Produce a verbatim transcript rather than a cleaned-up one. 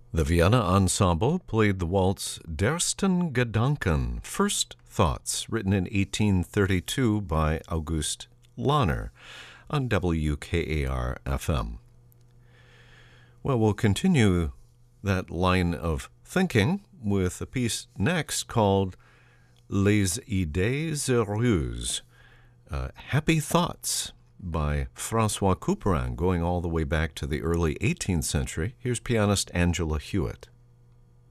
The Vienna Ensemble played the waltz Dersten Gedanken, First Thoughts, written in eighteen thirty-two by August Lahner on W K A R F M. Well, we'll continue that line of thinking with a piece next called Les Idées Heureuses, uh, Happy Thoughts, by Francois Couperin, going all the way back to the early eighteenth century. Here's pianist Angela Hewitt.